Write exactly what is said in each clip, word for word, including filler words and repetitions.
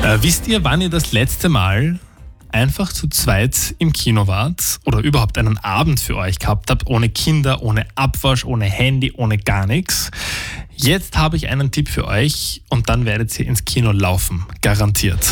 Äh, wisst ihr, wann ihr das letzte Mal einfach zu zweit im Kino wart oder überhaupt einen Abend für euch gehabt habt, ohne Kinder, ohne Abwasch, ohne Handy, ohne gar nichts? Jetzt habe ich einen Tipp für euch und dann werdet ihr ins Kino laufen. Garantiert.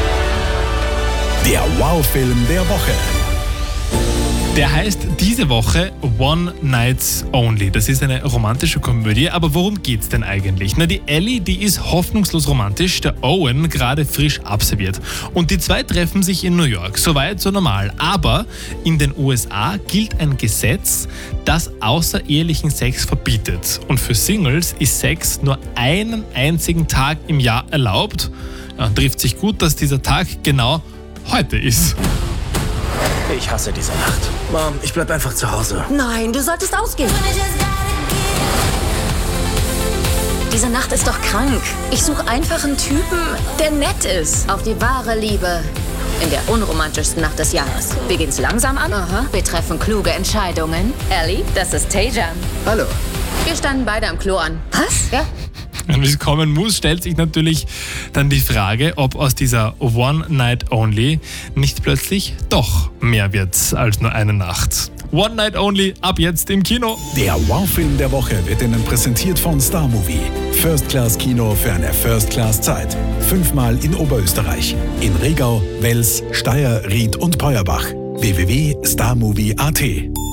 Der Wow-Film der Woche. Der heißt diese Woche One Night Only. Das ist eine romantische Komödie, aber worum geht's denn eigentlich? Na, die Ellie, die ist hoffnungslos romantisch, der Owen gerade frisch abserviert. Und die zwei treffen sich in New York, soweit so normal. Aber in den U S A gilt ein Gesetz, das außerehelichen Sex verbietet. Und für Singles ist Sex nur einen einzigen Tag im Jahr erlaubt. Ja, trifft sich gut, dass dieser Tag genau heute ist. Ich hasse diese Nacht. Mom, ich bleib einfach zu Hause. Nein, du solltest ausgehen. Diese Nacht ist doch krank. Ich suche einfach einen Typen, der nett ist. Auf die wahre Liebe. In der unromantischsten Nacht des Jahres. Wir gehen's langsam an. Aha. Wir treffen kluge Entscheidungen. Ellie, das ist Tejan. Hallo. Wir standen beide am Klo an. Was? Ja. Und wie es kommen muss, stellt sich natürlich dann die Frage, ob aus dieser One Night Only nicht plötzlich doch mehr wird als nur eine Nacht. One Night Only, ab jetzt im Kino. Der Wow-Film der Woche wird Ihnen präsentiert von Star Movie. First-Class-Kino für eine First-Class-Zeit. Fünfmal in Oberösterreich. In Regau, Wels, Steyr, Ried und Peuerbach. w w w punkt starmovie punkt a t